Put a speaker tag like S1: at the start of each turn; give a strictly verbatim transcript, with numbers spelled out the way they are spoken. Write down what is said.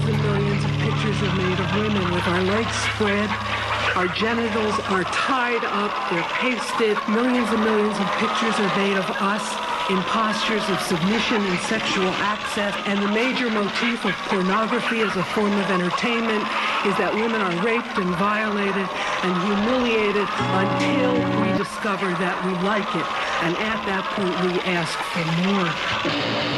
S1: and millions of pictures are made of women with our legs spread. Our genitals are tied up, they're pasted. Millions and millions of pictures are made of us in postures of submission and sexual access. And the major motif of pornography as a form of entertainment is that women are raped and violated and humiliated until we discover that we like it. And at that point, we ask for more.